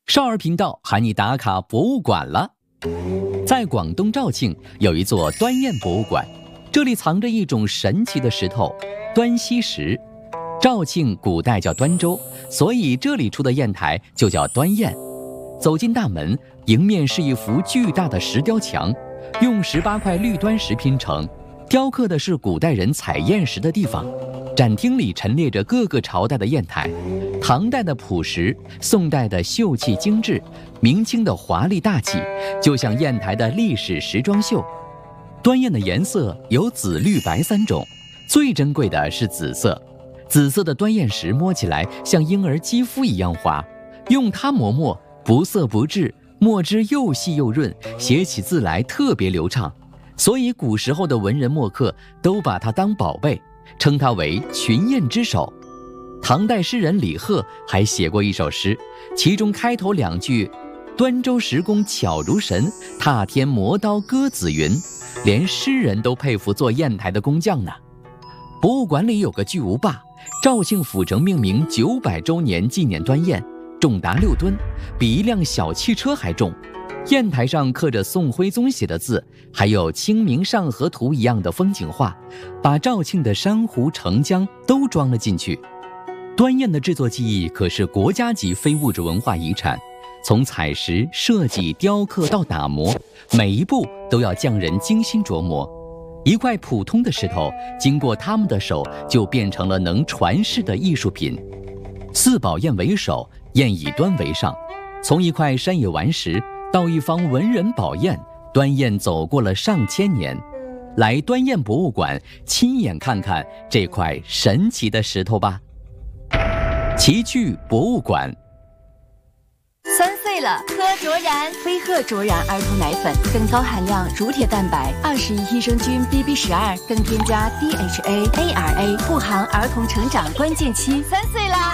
少儿频道喊你打卡博物馆了。在广东肇庆有一座端砚博物馆，这里藏着一种神奇的石头——端溪石。肇庆古代叫端州，所以这里出的砚台就叫端砚。走进大门，迎面是一幅巨大的石雕墙，用18块绿端石拼成，雕刻的是古代人采砚石的地方。展厅里陈列着各个朝代的砚台，唐代的朴实，宋代的秀气精致，明清的华丽大气，就像砚台的历史时装秀。端砚的颜色有紫、绿、白3种，最珍贵的是紫色。紫色的端砚石摸起来像婴儿肌肤一样滑，用它磨墨不涩不滞，墨汁又细又润，写起字来特别流畅。所以古时候的文人墨客都把它当宝贝，称它为群砚之首。唐代诗人李贺还写过一首诗，其中开头2句端州石工巧如神，踏天磨刀割紫云，连诗人都佩服做砚台的工匠呢。博物馆里有个巨无霸，肇庆府城命名900周年纪念端砚，重达6吨，比一辆小汽车还重。砚台上刻着宋徽宗写的字，还有《清明上河图》一样的风景画，把肇庆的珊瑚澄江都装了进去。端砚的制作技艺可是国家级非物质文化遗产，从采石、设计、雕刻到打磨，每一步都要匠人精心琢磨。一块普通的石头，经过他们的手，就变成了能传世的艺术品。4宝砚为首，砚以端为上。从一块山野顽石到一方文人宝砚，端砚走过了上千年。来端砚博物馆亲眼看看这块神奇的石头吧。奇趣博物馆。 3岁了，喝卓然飞鹤卓然儿童奶粉，更高含量乳铁蛋白，21益生菌 BB12，更添加 DHA、ARA， 护航儿童成长关键期。3岁啦！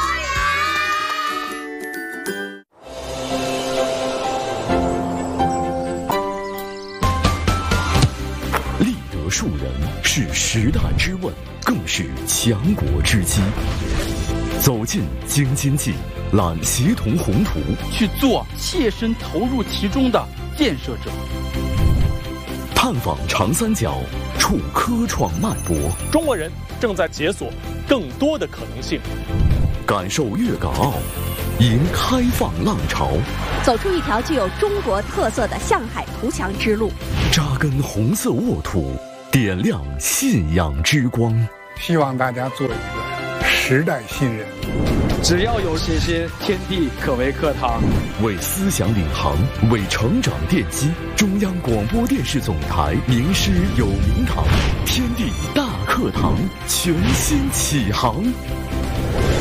立德树人是时代之问，更是强国之基。走进京津冀，揽协同宏图， 去做切身投入其中的建设者。 探访长三角，触科创脉搏。 中国人正在解锁更多的可能性。 感受粤港澳，迎开放浪潮。 走出一条具有中国特色的向海图强之路。 扎根红色沃土，点亮信仰之光。 希望大家做一个时代新人。 只要有信心，天地可为课堂。 为思想领航，为成长奠基。中央广播电视总台名师有名堂，天地大课堂全新启航。